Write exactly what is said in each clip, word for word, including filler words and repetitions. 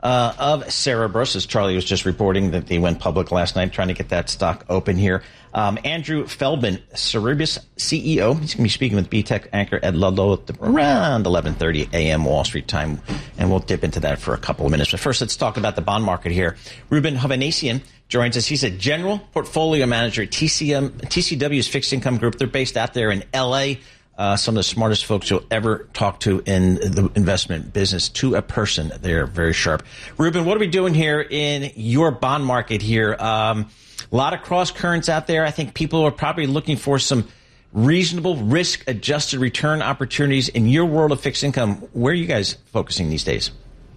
uh, of Cerberus, as Charlie was just reporting that they went public last night, trying to get that stock open here. Um, Andrew Feldman, Cerberus C E O, he's going to be speaking with B Tech anchor Ed Ludlow at around eleven thirty a.m. Wall Street time, and we'll dip into that for a couple of minutes. But first, let's talk about the bond market here. Ruben Hovnanian joins us. He's a general portfolio manager at T C M, T C W's Fixed Income Group. They're based out there in L A. Uh, some of the smartest folks you'll ever talk to in the investment business, to a person. They're very sharp. Ruben, what are we doing here in your bond market here? Um, a lot of cross currents out there. I think people are probably looking for some reasonable risk-adjusted return opportunities in your world of fixed income. Where are you guys focusing these days?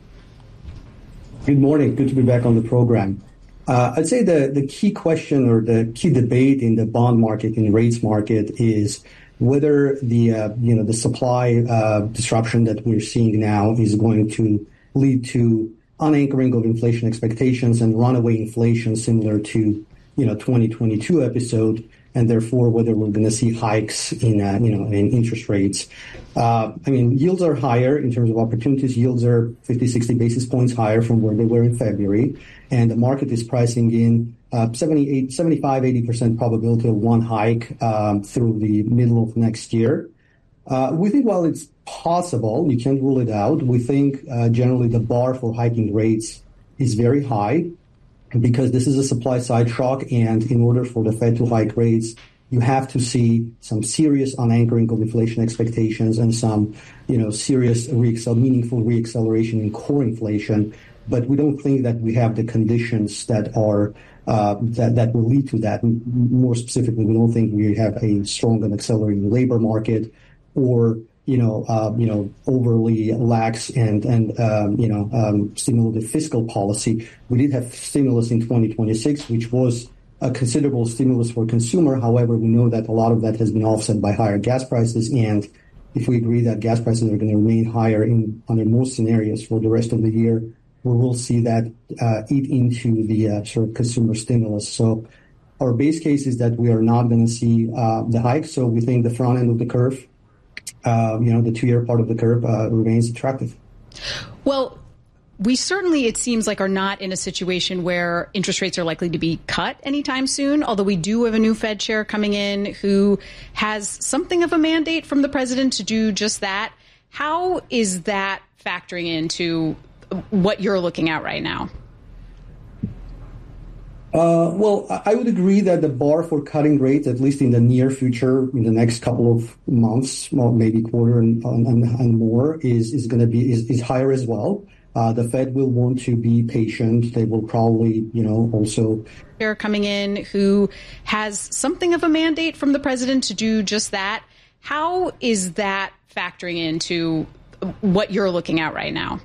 Good morning. Good to be back on the program. Uh, I'd say the, the key question or the key debate in the bond market, in the rates market, is whether the uh, you know the supply uh, disruption that we're seeing now is going to lead to unanchoring of inflation expectations and runaway inflation similar to you know twenty twenty-two episode, and therefore whether we're going to see hikes in uh, you know in interest rates. Uh, I mean, yields are higher in terms of opportunities. Yields are fifty, sixty basis points higher from where they were in February, and the market is pricing in Uh, seventy-eight, seventy-five, eighty percent probability of one hike um, through the middle of next year. Uh, we think while it's possible, you can't rule it out. We think uh, generally the bar for hiking rates is very high because this is a supply side shock, and in order for the Fed to hike rates, you have to see some serious unanchoring of inflation expectations and some, you know, serious reaccel- meaningful reacceleration in core inflation. But we don't think that we have the conditions that are Uh, that, that will lead to that. M- more specifically, we don't think we have a strong and accelerating labor market, or you know, uh, you know, overly lax and and um, you know, um, stimulative fiscal policy. We did have stimulus in twenty twenty-six, which was a considerable stimulus for consumer. However, we know that a lot of that has been offset by higher gas prices, and if we agree that gas prices are going to remain higher in under most scenarios for the rest of the year, we will see that uh, eat into the uh, sort of consumer stimulus. So our base case is that we are not going to see uh, the hike. So we think the front end of the curve, uh, you know, the two-year part of the curve uh, remains attractive. Well, we certainly, it seems like, are not in a situation where interest rates are likely to be cut anytime soon, although we do have a new Fed chair coming in who has something of a mandate from the president to do just that. How is that factoring into what you're looking at right now? Uh, well, I would agree that the bar for cutting rates, at least in the near future, in the next couple of months, well, maybe quarter and, and, and more, is, is going to be is, is higher as well. Uh, the Fed will want to be patient. They will probably, you know, also. They're coming in who has something of a mandate from the president to do just that. How is that factoring into what you're looking at right now?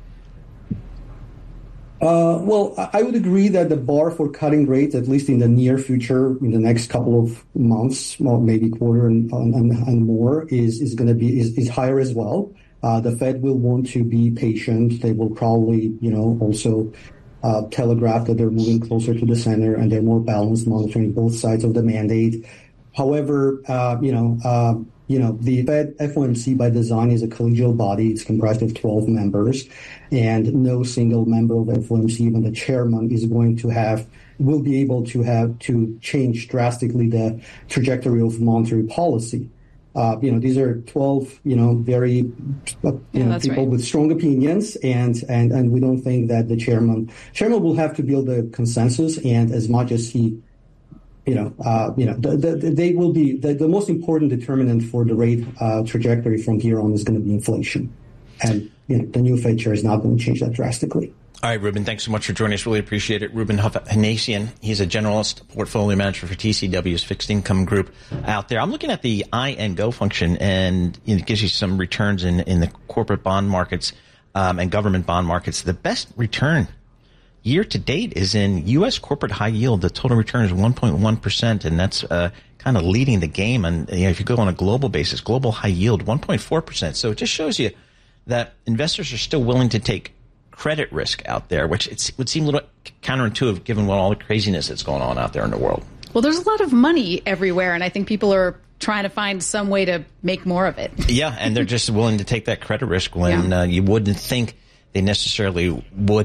Uh, well, I would agree that the bar for cutting rates, at least in the near future, in the next couple of months, well, maybe quarter and, and, and more, is, is going to be is, is higher as well. Uh, the Fed will want to be patient. They will probably, you know, also uh, telegraph that they're moving closer to the center and they're more balanced, monitoring both sides of the mandate. However, uh, you know, uh, You know, the Fed F O M C by design is a collegial body. It's comprised of twelve members, and no single member of F O M C, even the chairman, is going to have, will be able to have to change drastically the trajectory of monetary policy. Uh, you know, these are twelve, you know, very, you yeah, know, people right. with strong opinions, and, and, and we don't think that the chairman, chairman will have to build a consensus, and as much as he You know, uh, you know, the, the, they will be the, the most important determinant for the rate uh, trajectory from here on is going to be inflation, and you know, the new Fed chair is not going to change that drastically. All right, Ruben, thanks so much for joining us. Really appreciate it. Ruben Hovnanian, he's a generalist portfolio manager for T C W's Fixed Income Group out there. I'm looking at the I and Go function, and you know, it gives you some returns in in the corporate bond markets um, and government bond markets. The best return year to date is in U S corporate high yield. The total return is one point one percent, and that's uh, kind of leading the game. And you know, if you go on a global basis, global high yield, one point four percent. So it just shows you that investors are still willing to take credit risk out there, which it would seem a little counterintuitive given what all the craziness that's going on out there in the world. Well, there's a lot of money everywhere, and I think people are trying to find some way to make more of it. Yeah, and they're just willing to take that credit risk when yeah. uh, you wouldn't think they necessarily would.